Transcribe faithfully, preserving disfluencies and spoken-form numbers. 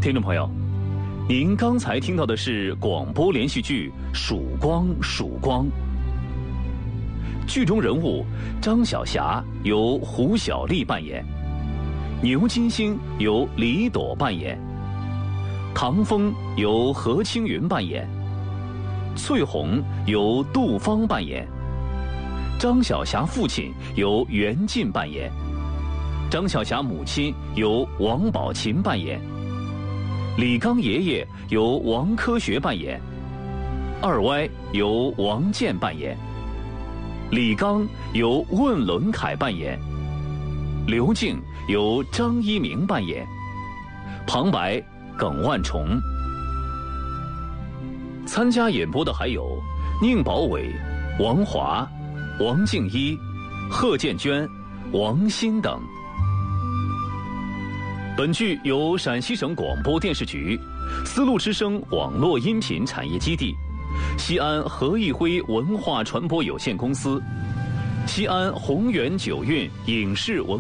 听众朋友，您刚才听到的是广播连续剧《曙光曙光》，剧中人物张晓霞由胡小丽扮演，牛金星由李朵扮演，唐风由何青云扮演，翠红由杜芳扮演，张晓霞父亲由袁晋扮演，张晓霞母亲由王宝琴扮演，李刚爷爷由王科学扮演，二歪由王健扮演，李刚由问伦凯扮演，刘静由张一鸣扮演，旁白耿万重。参加演播的还有宁宝伟、王华、王静一、贺建娟、王鑫等。本剧由陕西省广播电视局、丝路之声网络音频产业基地、西安何义辉文化传播有限公司、西安宏源九韵影视文